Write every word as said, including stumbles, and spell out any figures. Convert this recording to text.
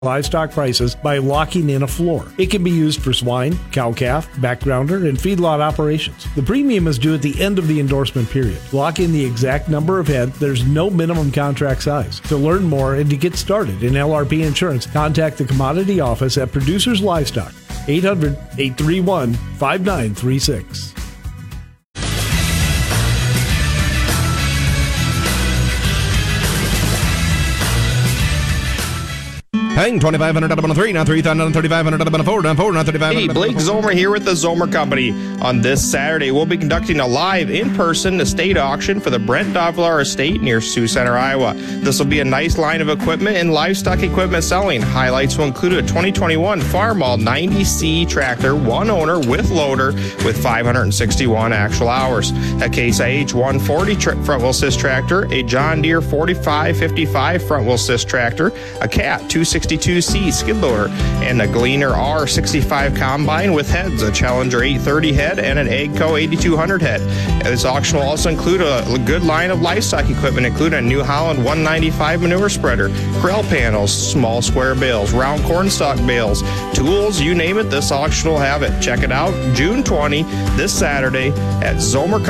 livestock prices by locking in a floor. It can be used for swine, cow-calf, backgrounder, and feedlot operations. The premium is due at the end of the endorsement period. Lock in the exact number of head. There's no minimum contract size. To learn more and to get started in L R P insurance, contact the commodity office at Producers Livestock, eight hundred, eight three one, five nine three six. Hang twenty-five hundred up on a three, now three thousand, thirty-five hundred up on a four, now four, now thirty-five hundred. Hey, Blake Zomer here with the Zomer Company. On this Saturday, we'll be conducting a live in-person estate auction for the Brent Dovlar Estate near Sioux Center, Iowa. This will be a nice line of equipment and livestock equipment selling. Highlights will include a twenty twenty-one Farmall ninety C tractor, one owner with loader with five hundred sixty-one actual hours, a Case I H one forty tra- front wheel assist tractor, a John Deere forty-five fifty-five front wheel assist tractor, a Cat two sixty-two C skid loader, and a Gleaner R sixty-five combine with heads, a Challenger eight thirty head, and an AGCO eighty-two hundred head. This auction will also include a good line of livestock equipment, including a New Holland one ninety-five manure spreader, corral panels, small square bales, round cornstalk bales, tools, you name it, this auction will have it. Check it out June twentieth, this Saturday at Zomer